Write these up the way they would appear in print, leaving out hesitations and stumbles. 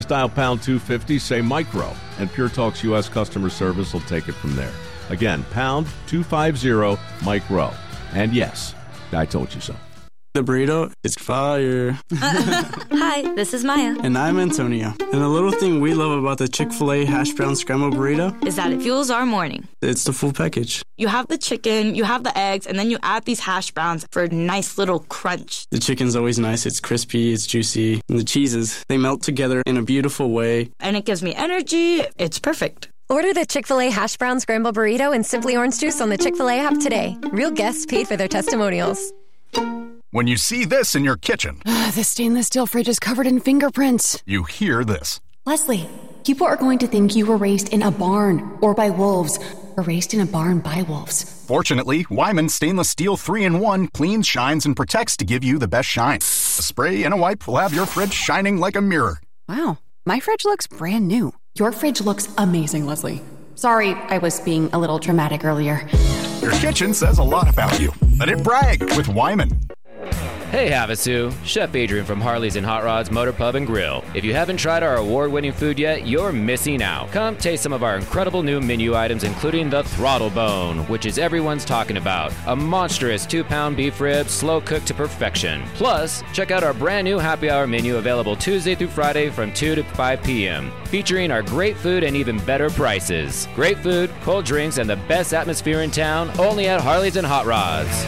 Dial pound 250, say micro, and Pure Talk's U.S. customer service will take it from there. Again, pound 250 micro. And yes, I told you so. The burrito is fire. Hi, this is Maya. And I'm Antonio. And the little thing we love about the Chick-fil-A hash brown scrambled burrito is that it fuels our morning. It's the full package. You have the chicken, you have the eggs, and then you add these hash browns for a nice little crunch. The chicken's always nice. It's crispy, it's juicy. And the cheeses, they melt together in a beautiful way. And it gives me energy. It's perfect. Order the Chick-fil-A hash brown scrambled burrito and Simply Orange Juice on the Chick-fil-A app today. Real guests paid for their testimonials. When you see this in your kitchen, the stainless steel fridge is covered in fingerprints. You hear this. Leslie, people are going to think you were raised in a barn or by wolves or raised in a barn by wolves. Fortunately, Wyman Stainless Steel 3-in-1 cleans, shines, and protects to give you the best shine. A spray and a wipe will have your fridge shining like a mirror. Wow, my fridge looks brand new. Your fridge looks amazing, Leslie. Sorry, I was being a little dramatic earlier. Your kitchen says a lot about you. Let it brag with Wyman. Hey Havasu, Chef Adrian from Harley's and Hot Rods Motor Pub and Grill. If you haven't tried our award-winning food yet, you're missing out. Come taste some of our incredible new menu items, including the Throttle Bone, which is everyone's talking about. A monstrous 2-pound beef rib, slow cooked to perfection. Plus, check out our brand new happy hour menu available Tuesday through Friday from 2 to 5 p.m., featuring our great food and even better prices. Great food, cold drinks, and the best atmosphere in town, only at Harley's and Hot Rods.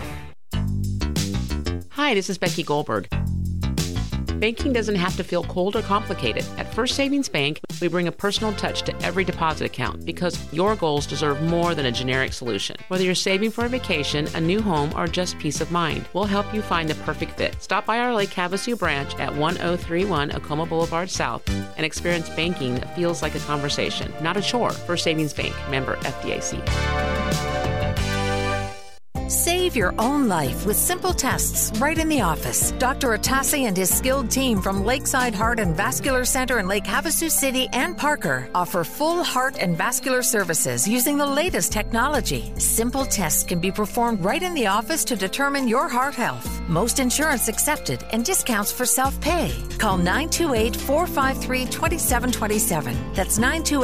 Hi, this is Becky Goldberg. Banking doesn't have to feel cold or complicated. At First Savings Bank, we bring a personal touch to every deposit account because your goals deserve more than a generic solution. Whether you're saving for a vacation, a new home, or just peace of mind, we'll help you find the perfect fit. Stop by our Lake Havasu branch at 1031 Acoma Boulevard South and experience banking that feels like a conversation, not a chore. First Savings Bank, member FDIC. Save your own life with simple tests right in the office. Dr. Atassi and his skilled team from Lakeside Heart and Vascular Center in Lake Havasu City and Parker offer full heart and vascular services using the latest technology. Simple tests can be performed right in the office to determine your heart health. Most insurance accepted and discounts for self-pay. Call 928-453-2727. That's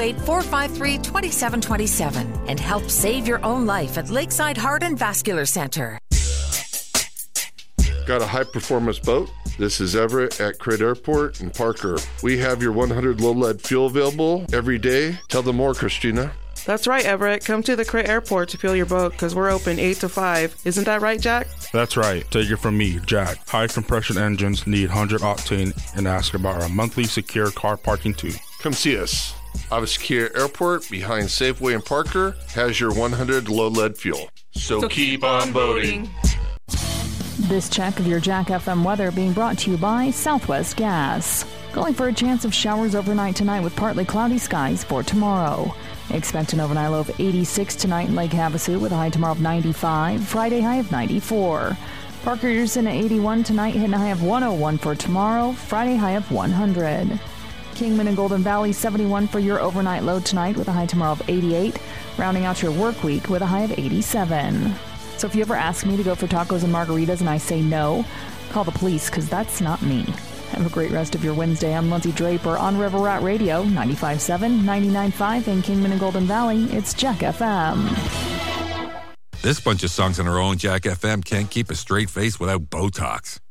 928-453-2727 and help save your own life at Lakeside Heart and Vascular Center. Got a high-performance boat? This is Everett at Crit Airport in Parker. We have your 100 low-lead fuel available every day. Tell them more, Christina. That's right, Everett. Come to the Crit Airport to fuel your boat because we're open 8 to 5. Isn't that right, Jack? That's right. Take it from me, Jack. High-compression engines need 100 octane and ask about our monthly secure car parking too. Come see us. Ava Secure Airport behind Safeway in Parker has your 100 low-lead fuel. So keep on boating. This check of your Jack FM weather being brought to you by Southwest Gas. Calling for a chance of showers overnight tonight with partly cloudy skies for tomorrow. Expect an overnight low of 86 tonight in Lake Havasu with a high tomorrow of 95, Friday high of 94. Parker, you're sitting at 81 tonight, hitting a high of 101 for tomorrow, Friday high of 100. Kingman and Golden Valley 71 for your overnight low tonight with a high tomorrow of 88, rounding out your work week with a high of 87. So if you ever ask me to go for tacos and margaritas and I say no, call the police because that's not me. Have a great rest of your Wednesday. I'm Lindsay Draper on River Rat Radio, 95.7, 99.5 in Kingman and Golden Valley. It's Jack FM. This bunch of songs on our own Jack FM can't keep a straight face without Botox.